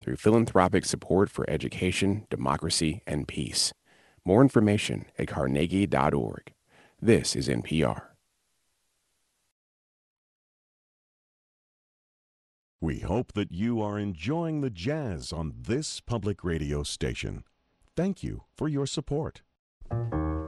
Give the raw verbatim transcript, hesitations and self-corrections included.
through philanthropic support for education, democracy, and peace. More information at carnegie dot org. This is N P R. We hope that you are enjoying the jazz on this public radio station. Thank you for your support.